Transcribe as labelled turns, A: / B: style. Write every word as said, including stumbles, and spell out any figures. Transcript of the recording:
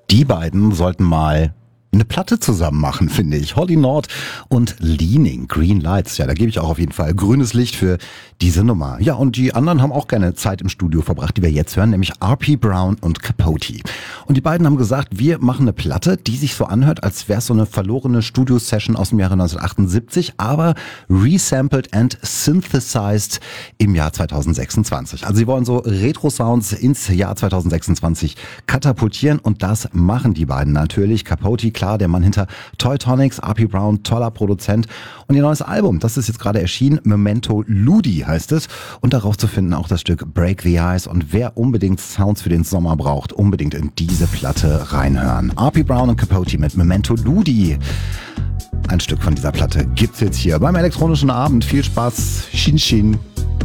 A: Die beiden sollten mal eine Platte zusammen machen, finde ich. Holly Nord und Leaning, Green Lights. Ja, da gebe ich auch auf jeden Fall grünes Licht für diese Nummer. Ja, und die anderen haben auch gerne Zeit im Studio verbracht, die wir jetzt hören, nämlich R P Brown und Capote. Und die beiden haben gesagt, wir machen eine Platte, die sich so anhört, als wäre es so eine verlorene Studio-Session aus dem Jahre neunzehnhundertachtundsiebzig, aber resampled and synthesized im Jahr zweitausendsechsundzwanzig. Also sie wollen so Retro-Sounds ins Jahr zweitausendsechsundzwanzig katapultieren und das machen die beiden natürlich. Capote, klar, der Mann hinter Toy Tonics, R P Brown, toller Produzent. Und ihr neues Album, das ist jetzt gerade erschienen, Memento Ludi heißt es. Und darauf zu finden auch das Stück Break the Ice. Und wer unbedingt Sounds für den Sommer braucht, unbedingt in diese Platte reinhören. R P Brown und Capote mit Memento Ludi. Ein Stück von dieser Platte gibt's jetzt hier beim elektronischen Abend. Viel Spaß. Shin Shin.